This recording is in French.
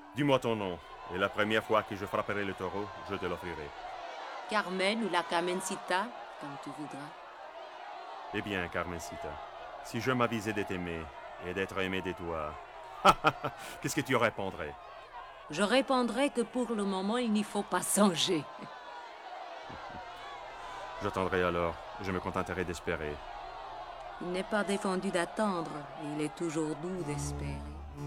Dis-moi ton nom, et la première fois que je frapperai le taureau, je te l'offrirai. Carmen ou la Carmencita, comme tu voudras. Eh bien, Carmencita, si je m'avisais de t'aimer et d'être aimé de toi, qu'est-ce que tu répondrais? Je répondrai que pour le moment, il n'y faut pas songer. J'attendrai alors, je me contenterai d'espérer. Il n'est pas défendu d'attendre, il est toujours doux d'espérer.